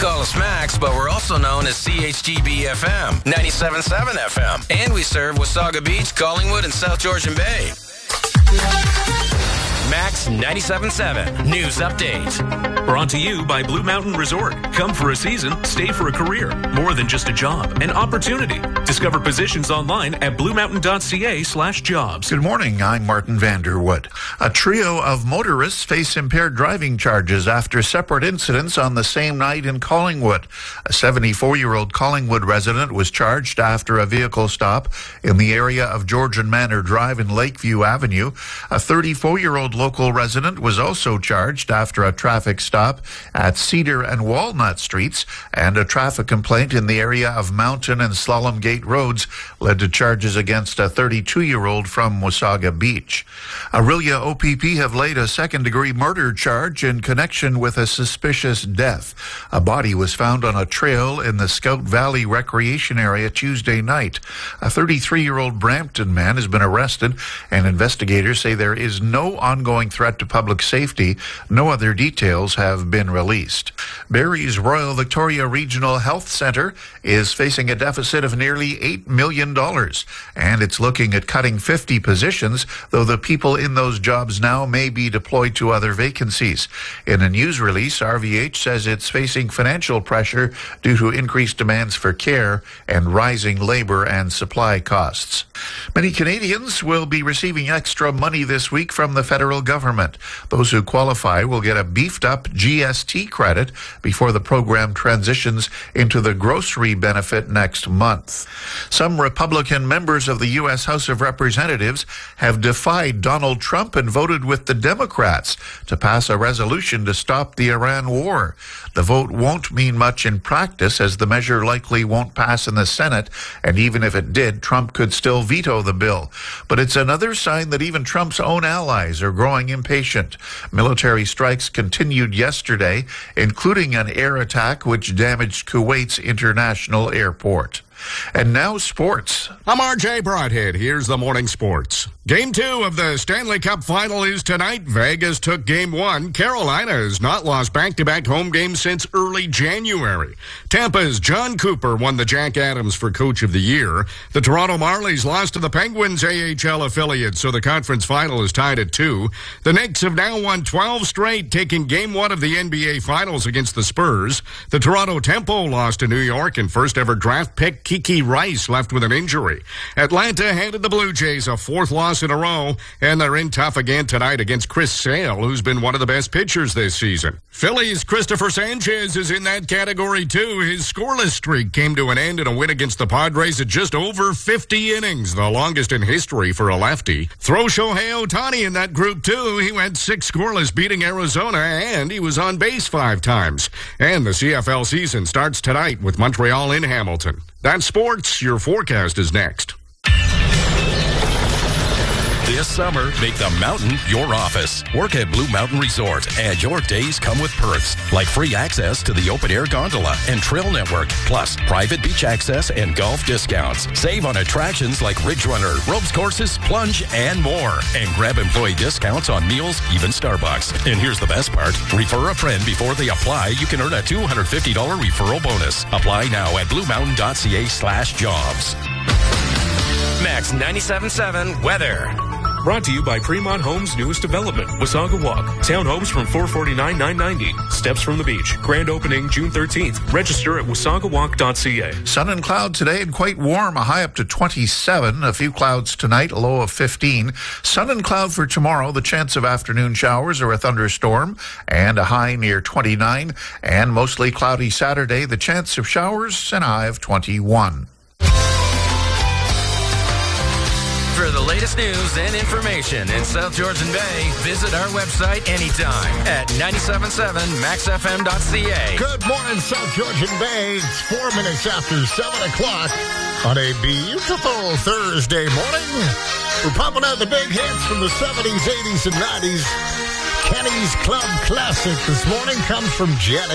call us Max, but we're also known as CHGB-FM, 97.7 FM. And we serve Wasaga Beach, Collingwood, and South Georgian Bay. Max 97.7 News Update. Brought to you by Blue Mountain Resort. Come for a season, stay for a career. More than just a job, an opportunity. Discover positions online at bluemountain.ca/jobs. Good morning, I'm Martin Vanderwood. A trio of motorists face impaired driving charges after separate incidents on the same night in Collingwood. A 74-year-old Collingwood resident was charged after a vehicle stop in the area of Georgian Manor Drive and Lakeview Avenue. A 34-year-old local resident was also charged after a traffic stop at Cedar and Walnut Streets, and a traffic complaint in the area of Mountain and Slalom Gate Roads led to charges against a 32-year-old from Wasaga Beach. Aurelia OPP have laid a second-degree murder charge in connection with a suspicious death. A body was found on a trail in the Scout Valley Recreation Area Tuesday night. A 33-year-old Brampton man has been arrested, and investigators say there is no ongoing threat to public safety. No other details have been released. Barrie's Royal Victoria Regional Health Centre is facing a deficit of nearly $8 million, and it's looking at cutting 50 positions, though the people in those jobs now may be deployed to other vacancies. In a news release, RVH says it's facing financial pressure due to increased demands for care and rising labor and supply costs. Many Canadians will be receiving extra money this week from the federal government. Those who qualify will get a beefed-up GST credit before the program transitions into the grocery benefit next month. Some Republican members of the U.S. House of Representatives have defied Donald Trump and voted with the Democrats to pass a resolution to stop the Iran war. The vote won't mean much in practice, as the measure likely won't pass in the Senate, and even if it did, Trump could still veto the bill. But it's another sign that even Trump's own allies are growing impatient. Military strikes continued yesterday, including an air attack which damaged Kuwait's international airport. And now sports. I'm RJ Broadhead. Here's the morning sports. Game 2 of the Stanley Cup Final is tonight. Vegas took Game 1. Carolina has not lost back-to-back home games since early January. Tampa's John Cooper won the Jack Adams for Coach of the Year. The Toronto Marlies lost to the Penguins AHL affiliate, so the conference final is tied at 2. The Knicks have now won 12 straight, taking Game 1 of the NBA Finals against the Spurs. The Toronto Tempo lost to New York, and first-ever draft pick Kiki Rice left with an injury. Atlanta handed the Blue Jays a 4th loss in a row, and they're in tough again tonight against Chris Sale, who's been one of the best pitchers this season. Phillies' Christopher Sanchez is in that category too. His scoreless streak came to an end in a win against the Padres at just over 50 innings, the longest in history for a lefty. Throw Shohei Ohtani in that group too. He went 6 scoreless, beating Arizona, and he was on base 5 times. And the CFL season starts tonight with Montreal in Hamilton. That's sports. Your forecast is next. This summer, make the mountain your office. Work at Blue Mountain Resort, and your days come with perks like free access to the open-air gondola and trail network, plus private beach access and golf discounts. Save on attractions like Ridge Runner, ropes courses, plunge, and more. And grab employee discounts on meals, even Starbucks. And here's the best part. Refer a friend before they apply. You can earn a $250 referral bonus. Apply now at bluemountain.ca/jobs. Max 97.7 weather. Brought to you by Fremont Homes' newest development, Wasaga Walk. Townhomes from $449,990. Steps from the beach. Grand opening June 13th. Register at wasagawalk.ca. Sun and cloud today and quite warm, a high up to 27. A few clouds tonight, a low of 15. Sun and cloud for tomorrow, the chance of afternoon showers or a thunderstorm, and a high near 29. And mostly cloudy Saturday, the chance of showers and a high of 21. For the latest news and information in South Georgian Bay, visit our website anytime at 977maxfm.ca. Good morning, South Georgian Bay. It's 4 minutes after 7 o'clock on a beautiful Thursday morning. We're popping out the big hits from the 70s, 80s, and 90s. Kenny's Club Classic this morning comes from Janet.